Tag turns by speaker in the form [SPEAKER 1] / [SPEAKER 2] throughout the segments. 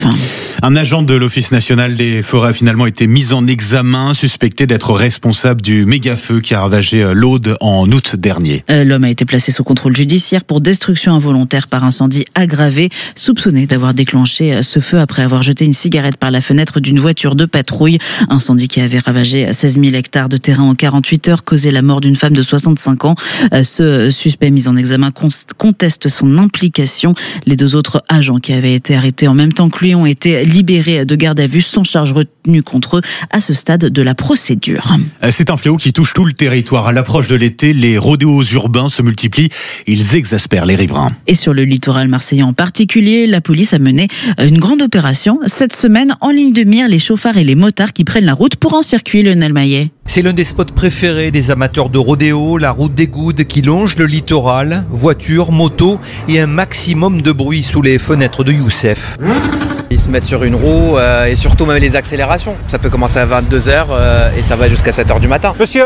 [SPEAKER 1] Un agent de l'Office national des forêts a finalement été mis en examen, suspecté d'être responsable du méga-feu qui a ravagé l'Aude en août dernier.
[SPEAKER 2] L'homme a été placé sous contrôle judiciaire pour destruction involontaire par incendie aggravé, soupçonné d'avoir déclenché ce feu après avoir jeté une cigarette par la fenêtre d'une voiture de patrouille. Incendie qui avait ravagé 16 000 hectares de terrain en 48 heures, causé la mort d'une femme de 65 ans. Ce suspect mis en examen conteste son implication. Les deux autres agents qui avaient été arrêtés en même temps que lui ont été libérés de garde à vue sans charge retenue contre eux à ce stade de la procédure.
[SPEAKER 1] C'est un fléau qui touche tout le territoire. À l'approche de l'été, les rodéos urbains se multiplient. Ils exaspèrent les riverains.
[SPEAKER 2] Et sur le littoral marseillais en particulier, la police a mené une grande opération. Cette semaine, en ligne de mire, les chauffards et les motards qui prennent la route pour un circuit, Lionel Maillet.
[SPEAKER 3] C'est l'un des spots préférés des amateurs de rodéo, la route des Goudes qui longe le littoral, voitures, motos et un maximum de bruit sous les fenêtres de Youssef.
[SPEAKER 4] Ils se mettent sur une roue et surtout même les accélérations. Ça peut commencer à 22h et ça va jusqu'à 7h du matin.
[SPEAKER 5] Monsieur!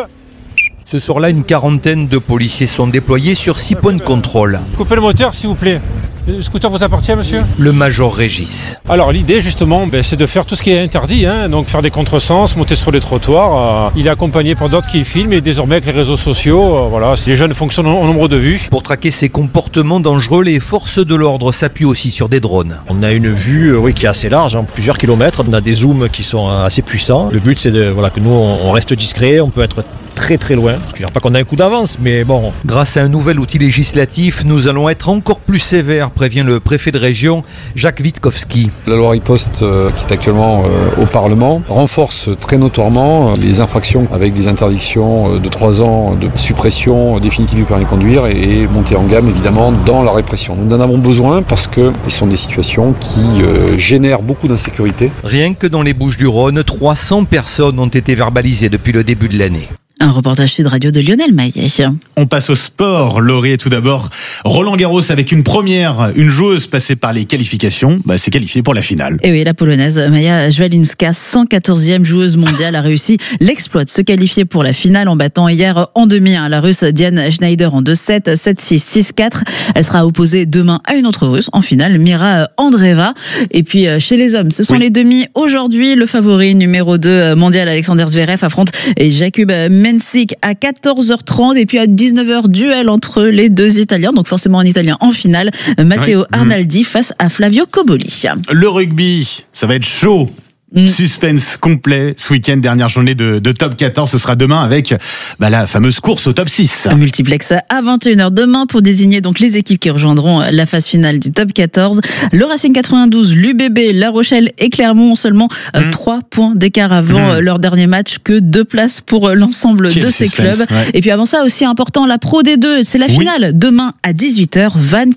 [SPEAKER 3] Ce soir-là, une quarantaine de policiers sont déployés sur 6 points de contrôle.
[SPEAKER 5] Coupez le moteur s'il vous plaît. Le scooter vous appartient, monsieur ?
[SPEAKER 3] Le major Régis.
[SPEAKER 5] Alors l'idée justement, c'est de faire tout ce qui est interdit, donc faire des contresens, monter sur les trottoirs. Il est accompagné par d'autres qui filment et désormais avec les réseaux sociaux, les jeunes fonctionnent au nombre de vues.
[SPEAKER 3] Pour traquer ces comportements dangereux, les forces de l'ordre s'appuient aussi sur des drones.
[SPEAKER 6] On a une vue qui est assez large, plusieurs kilomètres. On a des zooms qui sont assez puissants. Le but c'est que nous on reste discret, on peut être très très loin. Je ne dirais pas qu'on a un coup d'avance, mais bon.
[SPEAKER 3] Grâce à un nouvel outil législatif, nous allons être encore plus sévères, prévient le préfet de région, Jacques Witkowski.
[SPEAKER 7] La loi riposte, qui est actuellement au Parlement, renforce très notoirement les infractions avec des interdictions de 3 ans de suppression définitive du permis de conduire et montée en gamme évidemment dans la répression. Nous en avons besoin parce que ce sont des situations qui génèrent beaucoup d'insécurité.
[SPEAKER 3] Rien que dans les Bouches-du-Rhône, 300 personnes ont été verbalisées depuis le début de l'année.
[SPEAKER 2] Un reportage Sud Radio de Lionel Maillet.
[SPEAKER 1] On passe au sport, Laurie, et tout d'abord Roland Garros avec une première, une joueuse passée par les qualifications, s'est qualifiée pour la finale.
[SPEAKER 2] Et oui, la polonaise Maja Szwalinska, 114e joueuse mondiale, a réussi l'exploit de se qualifier pour la finale en battant hier en demi la russe Diane Schneider en 2-7, 7-6, 6-4. Elle sera opposée demain à une autre russe en finale, Mira Andreeva. Et puis chez les hommes, ce sont les demi. Aujourd'hui, le favori numéro 2 mondial Alexander Zverev affronte Jakub Mensik à 14h30 et puis à 19h, duel entre les deux Italiens, donc forcément un Italien en finale, Matteo Arnaldi face à Flavio Cobolli.
[SPEAKER 1] Le rugby, ça va être chaud. Suspense complet ce week-end, dernière journée de top 14. Ce sera demain avec la fameuse course au top 6.
[SPEAKER 2] Un multiplex à 21h demain pour désigner donc les équipes qui rejoindront la phase finale du top 14. Le Racing 92, l'UBB, La Rochelle et Clermont ont seulement 3 points d'écart avant leur dernier match, que 2 places pour l'ensemble de ces clubs. Ouais. Et puis avant ça, aussi important, la Pro D2, c'est la finale. Demain à 18h, Vannes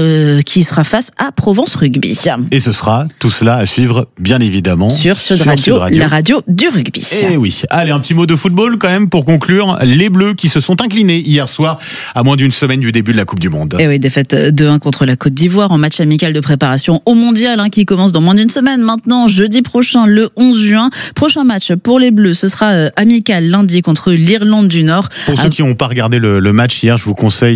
[SPEAKER 2] qui sera face à Provence Rugby.
[SPEAKER 1] Et ce sera tout cela à suivre, bien évidemment.
[SPEAKER 2] Sur Sud Radio, la radio du rugby.
[SPEAKER 1] Et oui. Allez, un petit mot de football quand même pour conclure. Les Bleus qui se sont inclinés hier soir à moins d'une semaine du début de la Coupe du Monde.
[SPEAKER 2] Et oui, défaite 2-1 contre la Côte d'Ivoire en match amical de préparation au Mondial qui commence dans moins d'une semaine maintenant, jeudi prochain, le 11 juin. Prochain match pour les Bleus, ce sera amical lundi contre l'Irlande du Nord.
[SPEAKER 1] Pour ceux qui n'ont pas regardé le match hier, je vous conseille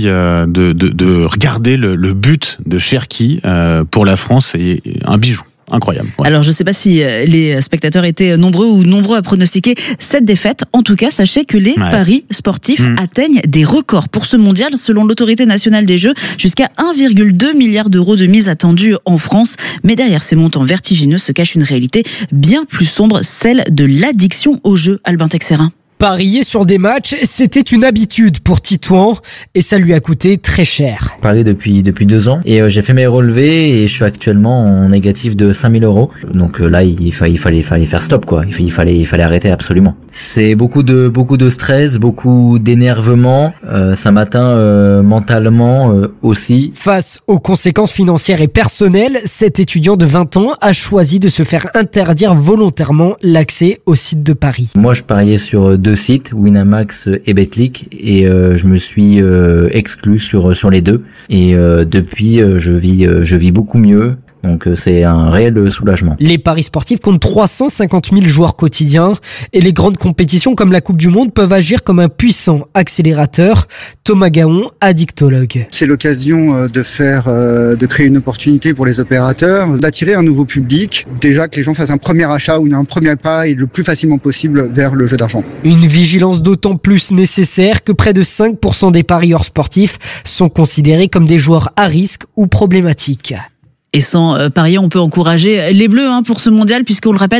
[SPEAKER 1] de regarder le but de Cherki pour la France, et un bijou. Incroyable. Ouais.
[SPEAKER 2] Alors, je ne sais pas si les spectateurs étaient nombreux à pronostiquer cette défaite. En tout cas, sachez que les paris sportifs atteignent des records pour ce mondial. Selon l'autorité nationale des Jeux, jusqu'à 1,2 milliard d'euros de mise attendue en France. Mais derrière ces montants vertigineux se cache une réalité bien plus sombre, celle de l'addiction aux jeux. Albin Texerin.
[SPEAKER 8] Parier sur des matchs, c'était une habitude pour Titouan et ça lui a coûté très cher.
[SPEAKER 9] Paris depuis 2 ans et j'ai fait mes relevés et je suis actuellement en négatif de 5 000 euros. Donc là, il fallait faire stop quoi. Il fallait arrêter absolument. C'est beaucoup de stress, beaucoup d'énervement. Ça m'atteint mentalement aussi.
[SPEAKER 8] Face aux conséquences financières et personnelles, cet étudiant de 20 ans a choisi de se faire interdire volontairement l'accès au site de Paris.
[SPEAKER 9] Moi, je pariais sur 2 sites, Winamax et Betclic, et je me suis exclu sur les 2. Et depuis, je vis beaucoup mieux. Donc c'est un réel soulagement.
[SPEAKER 8] Les paris sportifs comptent 350 000 joueurs quotidiens et les grandes compétitions comme la Coupe du Monde peuvent agir comme un puissant accélérateur. Thomas Gaon, addictologue.
[SPEAKER 10] C'est l'occasion de créer une opportunité pour les opérateurs, d'attirer un nouveau public. Déjà que les gens fassent un premier achat ou un premier pas et le plus facilement possible vers le jeu d'argent.
[SPEAKER 8] Une vigilance d'autant plus nécessaire que près de 5% des parieurs sportifs sont considérés comme des joueurs à risque ou problématiques.
[SPEAKER 2] Et sans parier, on peut encourager les Bleus pour ce mondial, puisqu'on le rappelle,